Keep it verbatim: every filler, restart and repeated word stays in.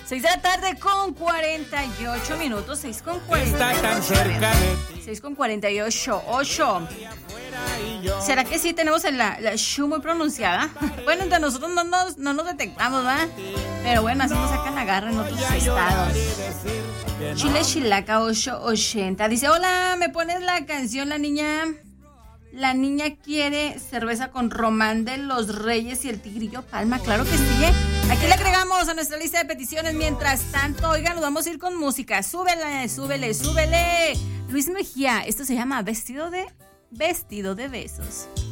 seis de la tarde con cuarenta y ocho minutos. seis con cuarenta y ocho. Está tan cerca de ti. seis con cuarenta y ocho. ocho. ¿Será que sí tenemos la, la shu muy pronunciada? Bueno, entre nosotros no nos, no nos detectamos, ¿verdad? Pero bueno, así nos sacan la garra en otros estados. Chile Chilaca ocho ochenta. Dice, hola, ¿me pones la canción La Niña? La niña quiere cerveza con Román de los Reyes y el Tigrillo Palma. Claro que sí, ¿eh? Aquí le agregamos a nuestra lista de peticiones. Mientras tanto, oigan, nos vamos a ir con música. Súbele, súbele, súbele. Luis Mejía, esto se llama Vestido de... Vestido de besos.